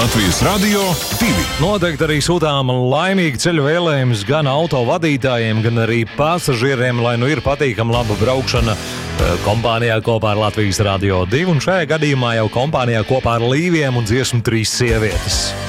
Latvijas Radio 2. Noteikti arī sūtām laimīgi ceļu vēlējumus gan auto vadītājiem, gan arī pasažieriem, lai nu ir patīkama laba braukšana kompānijā kopā ar Latvijas Radio 2. Un šajā gadījumā jau kompānijā kopā ar Līviem un dziesmu 3 sievietes.